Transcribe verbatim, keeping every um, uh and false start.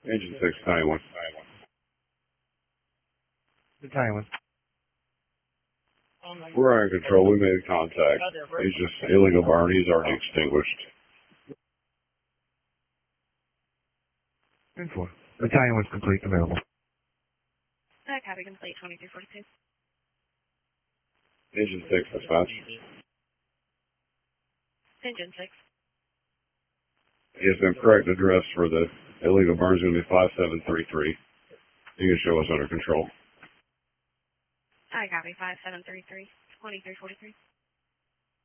Engine six, Battalion one. Battalion one. We're in control. We made contact. He's just illegal burn. He's already extinguished. ten four. Battalion one's complete, available. Uh, copy complete, twenty-three forty-two. Engine six, dispatch. Engine six. Yes, the correct address for the illegal burn is going to be five seven three three. You can show us under control. I copy, five seven three three, twenty-three forty-three.